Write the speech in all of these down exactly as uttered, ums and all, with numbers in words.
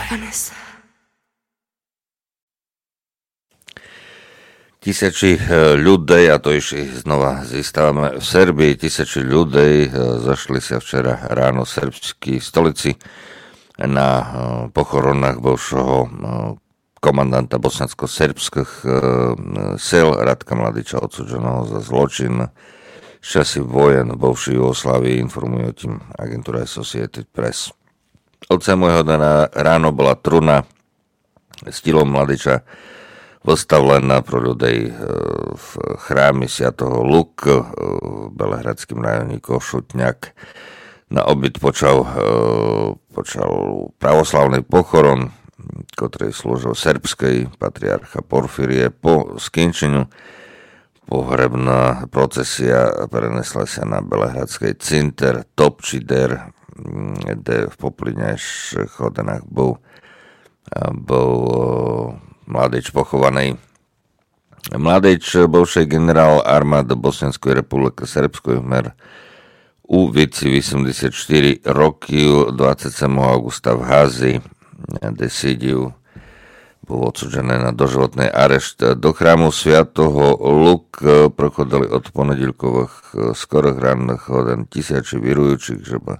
Tisíci ľudí, a to ešte znova zistávame v Serbii, tisíci ľudí zašli sa včera ráno v srbskej stolici na pochoronách bivšieho komandanta bosansko-serbských sil Ratka Mladića, odsúdeného za zločin z časy vojen v bivšej Jugoslávii, informuje o tým agentúra Associated Press. Od samého dňa ráno bola truna s telom Mladića postavená pro ľudí v chráme Sviatého Luk v belehradském rajóne Košutňak. Na obyt počal, počal pravoslavný pochoron, ktorý slúžil srbskej patriarcha Porfirie. Po skončeniu pohrebná procesia prenesla sa na belehradský cinter Topčider, kde v poplyňajších hodinách bol, bol Mladić pochovaný. Mladić, bivší generál armády Bosanskej republiky Srbskoj, mer u vici osemdesiatštyri rokov dvadsiateho augusta v Házi, kde sídil, bol odsúdený na doživotný areszt. Do chrámu Sviatého Luk prochodili od ponedilkových skorých ranných hodín tisíce vyrujúcich, že by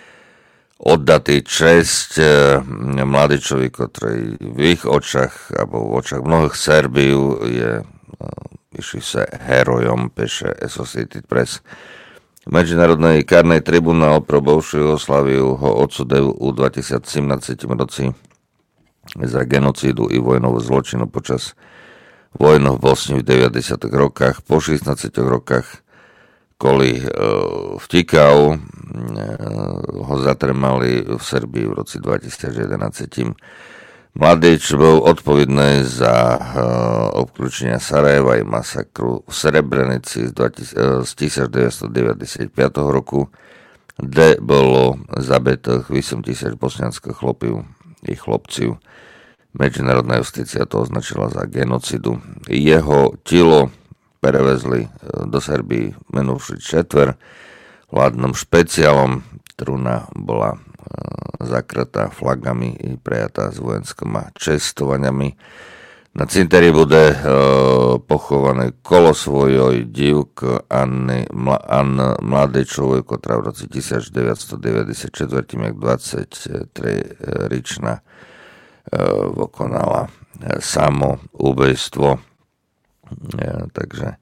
oddatý česť Mladićovi, ktorý v ich očach, alebo v očach mnohých Serbiu je vyšší sa herojom, píše Associated Press. Medzinárodný kárny tribunál pro bivšiu Jugosláviu ho odsudil u dvetisícsedemnásť roci za genocídu i vojnovú zločinu počas vojny v Bosni v deväťdesiatych rokoch. Po šestnástich rokoch, kvôli e, vtikal, e, ho zatremali v Serbii v roci dvetisícjedenásť. Mladić bol odpovedný za e, obklúčenia Sarajeva i masakru v Srebrenici z, z devätnásťstodeväťdesiatpäť roku, kde bolo zabitých osem tisíc bosnianských chlopov i chlopciv. Medzinárodná justícia to označila za genocidu. Jeho telo prevezli do Serbii minulý četver vládnym špeciálom. Truna bola zakrytá flagami i prejatá s vojenskými čestovaniami. Na cinteri bude e, pochovaný kolo svojoj dívky Anny Mla, Mladićovej, ktorá v roci devätnásťstodeväťdesiatštyri, jak dvadsaťtriročná, e, vykonala samoubojstvo. E, takže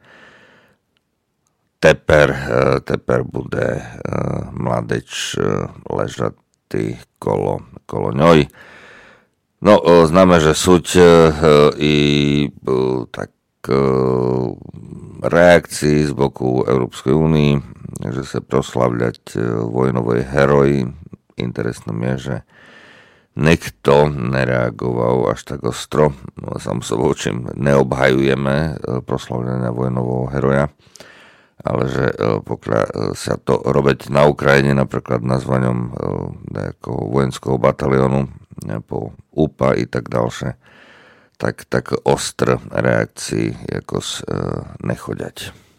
teper, e, teper bude e, Mladić e, ležatý kolo, kolo ňoj. No, známe, že súď e, i e, tak e, reakcií z boku Európskej únii, že sa proslavľať e, vojnovej heroji. Interesné je, že nikto nereagoval až tak ostro. No, sam sobou, čím neobhajujeme e, proslavľania vojnového heroja, ale že e, pokiaľ sa to robiť na Ukrajine, napríklad nazvaním e, nejakého vojenského bataliónu po ú pé á i tak ďalšie, tak, tak ostr reakcií jako e, nechoďať.